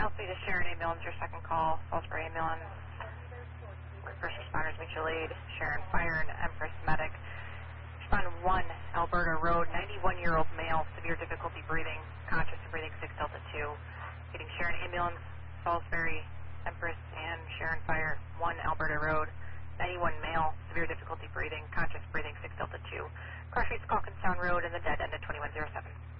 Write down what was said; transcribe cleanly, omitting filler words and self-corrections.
Alpha to Sharon ambulance, your second call, Salisbury ambulance. First responders, mutual aid, Sharon Fire, and Empress Medic. Respond 1, Alberta Road, 91-year-old male, severe difficulty breathing, conscious of breathing, 6 Delta 2. Getting Sharon ambulance, Salisbury, Empress, and Sharon Fire, 1 Alberta Road, 91 male, severe difficulty breathing, conscious breathing, 6 Delta 2. Cross Streets, Calkinstown Road, and the dead end at 2107.